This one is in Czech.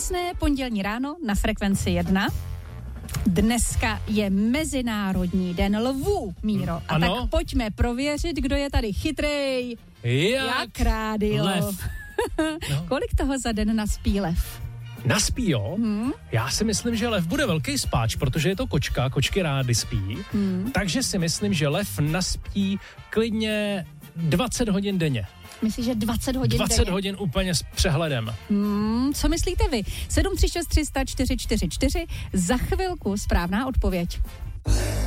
Krásné pondělní ráno na Frekvenci 1. Dneska je Mezinárodní den lvů, Míro. A ano? tak pojďme prověřit, kdo je tady chytrej. Jak rádio. Lev. No. Kolik toho za den naspí lev? Naspí, jo? Já si myslím, že lev bude velký spáč, protože je to kočka, kočky rády spí. Takže si myslím, že lev naspí klidně 20 hodin denně. Myslíš, že 20 hodin 20 denně? hodin úplně s přehledem. Co myslíte vy? 736 300 444. Za chvilku správná odpověď.